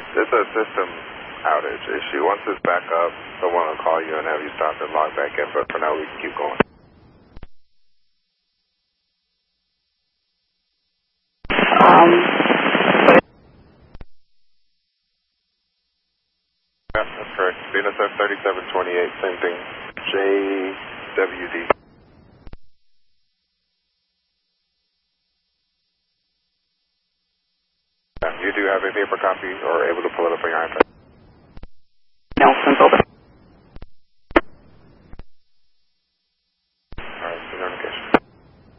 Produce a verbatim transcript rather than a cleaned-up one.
It's a system outage issue. Once it's back up, someone will call you and have you stop and log back in, but for now we can keep going. Um, yeah, that's correct. B N S F thirty-seven twenty-eight, same thing. J W D. Yeah, you do have a paper copy or able to pull it up on your iPad? Nelson Building.